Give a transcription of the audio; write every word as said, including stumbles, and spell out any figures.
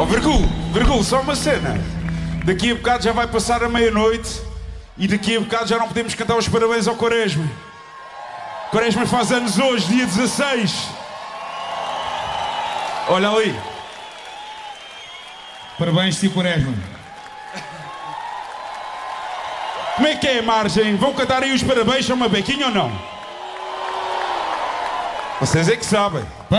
Oh, Virgul, Virgul, só uma cena. Daqui a bocado já vai passar a meia-noite e daqui a bocado já não podemos cantar os parabéns ao Quaresma. Quaresma faz anos hoje, dia dezasseis. Olha ali. Parabéns, tio Quaresma. Como é que é a margem? Vão cantar aí os parabéns a uma bequinha ou não? Vocês é que sabem.